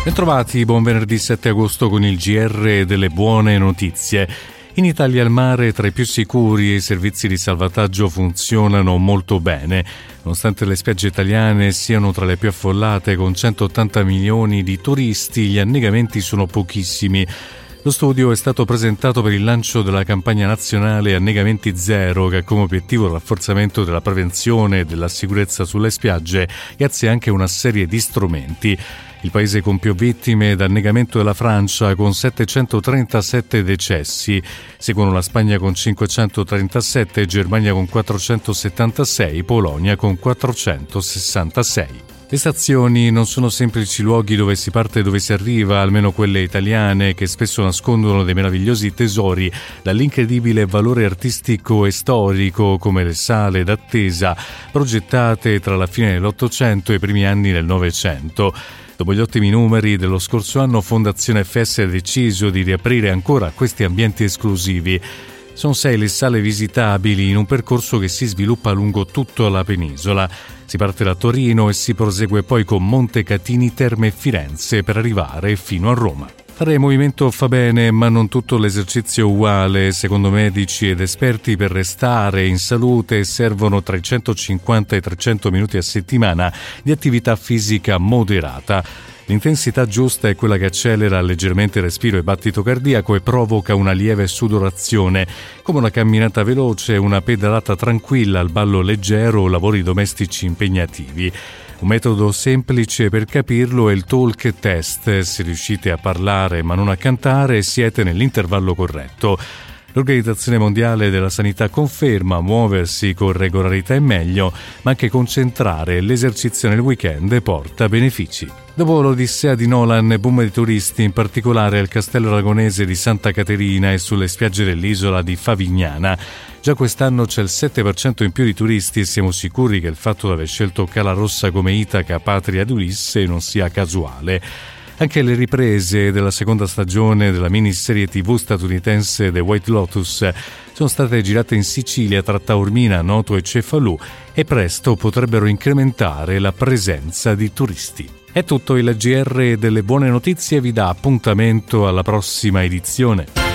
Bentrovati, buon venerdì 7 agosto con il GR delle buone notizie. In Italia il mare è tra i più sicuri e i servizi di salvataggio funzionano molto bene. Nonostante le spiagge italiane siano tra le più affollate con 180 milioni di turisti, gli annegamenti sono pochissimi. Lo studio è stato presentato per il lancio della campagna nazionale Annegamenti Zero, che ha come obiettivo il rafforzamento della prevenzione e della sicurezza sulle spiagge, grazie anche a una serie di strumenti. Il paese con più vittime d'annegamento è la Francia, con 737 decessi. Seguono la Spagna con 537, Germania con 476, Polonia con 466. Le stazioni non sono semplici luoghi dove si parte e dove si arriva, almeno quelle italiane, che spesso nascondono dei meravigliosi tesori dall'incredibile valore artistico e storico, come le sale d'attesa, progettate tra la fine dell'Ottocento e i primi anni del Novecento. Dopo gli ottimi numeri dello scorso anno, Fondazione FS ha deciso di riaprire ancora questi ambienti esclusivi. Sono 6 le sale visitabili in un percorso che si sviluppa lungo tutta la penisola. Si parte da Torino e si prosegue poi con Montecatini, Terme e Firenze per arrivare fino a Roma. Fare movimento fa bene, ma non tutto l'esercizio è uguale. Secondo medici ed esperti, per restare in salute servono tra i 150 e i 300 minuti a settimana di attività fisica moderata. L'intensità giusta è quella che accelera leggermente il respiro e battito cardiaco e provoca una lieve sudorazione, come una camminata veloce, una pedalata tranquilla, il ballo leggero o lavori domestici impegnativi. Un metodo semplice per capirlo è il talk test. Se riuscite a parlare ma non a cantare, siete nell'intervallo corretto. L'Organizzazione Mondiale della Sanità conferma: muoversi con regolarità è meglio, ma anche concentrare l'esercizio nel weekend porta benefici. Dopo l'odissea di Nolan, boom di turisti, in particolare al castello aragonese di Santa Caterina e sulle spiagge dell'isola di Favignana. Già quest'anno c'è il 7% in più di turisti e siamo sicuri che il fatto di aver scelto Cala Rossa come Itaca, patria di Ulisse, non sia casuale. Anche le riprese della seconda stagione della miniserie TV statunitense The White Lotus sono state girate in Sicilia tra Taormina, Noto e Cefalù e presto potrebbero incrementare la presenza di turisti. È tutto, il GR delle buone notizie vi dà appuntamento alla prossima edizione.